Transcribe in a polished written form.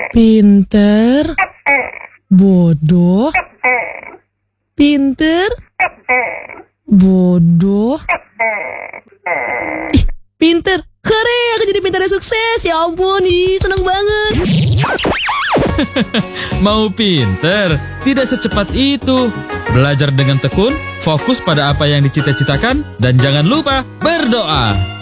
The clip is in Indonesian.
Pinter, bodoh, pinter, bodoh. Ih, pinter. Hore, aku jadi pintar dan sukses. Ya ampun, seneng banget. Mau pinter? Tidak secepat itu. Belajar dengan tekun, fokus pada apa yang dicita-citakan, dan jangan lupa berdoa.